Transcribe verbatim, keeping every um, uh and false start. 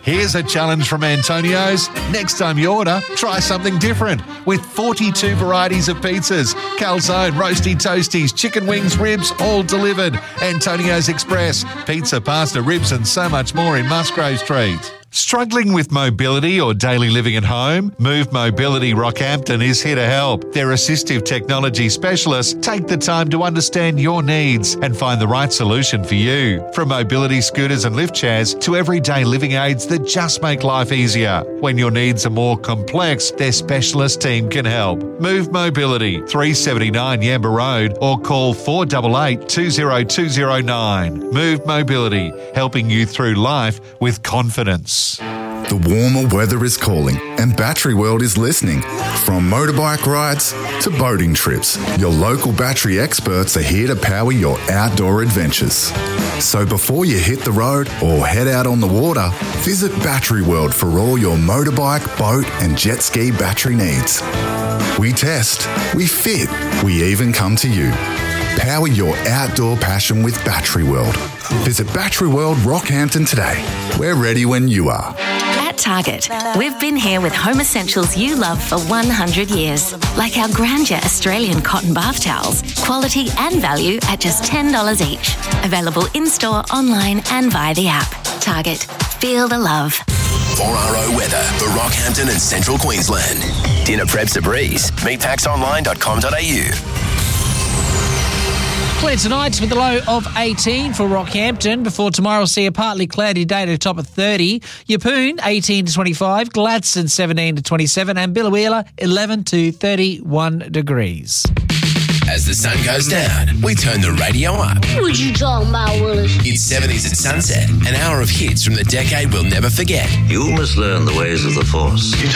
Here's a challenge from Antonio's. Next time you order, try something different. With forty-two varieties of pizzas, calzone, roasty toasties, chicken wings, ribs, all delivered. Antonio's Express. Pizza, pasta, ribs and so much more in Musgrave Street. Struggling with mobility or daily living at home? Move Mobility Rockhampton is here to help. Their assistive technology specialists take the time to understand your needs and find the right solution for you. From mobility scooters and lift chairs to everyday living aids that just make life easier. When your needs are more complex, their specialist team can help. Move Mobility, three seventy-nine Yamba Road, or call four eight eight, two zero two zero nine. Move Mobility, helping you through life with confidence. The warmer weather is calling and Battery World is listening. From motorbike rides to boating trips, your local battery experts are here to power your outdoor adventures. So before you hit the road or head out on the water, visit Battery World for all your motorbike, boat and jet ski battery needs. We test, we fit, we even come to you. Power your outdoor passion with Battery World. Visit Battery World Rockhampton today. We're ready when you are. At Target, we've been here with home essentials you love for one hundred years, like our Grandeur Australian cotton bath towels, quality and value at just ten dollars each. Available in-store, online and via the app. Target, feel the love. four R O weather for Rockhampton and Central Queensland. Dinner prep's a breeze. meet pax online dot com dot a u. Clear tonight with a low of eighteen for Rockhampton. Before tomorrow, we'll see a partly cloudy day to a top of thirty. Yeppoon, eighteen to twenty-five. Gladstone, seventeen to twenty-seven. And Biloela, eleven to thirty-one degrees. As the sun goes down, we turn the radio up. Would you talk about, Willis? It's seventies at sunset, an hour of hits from the decade we'll never forget. You must learn the ways of the Force.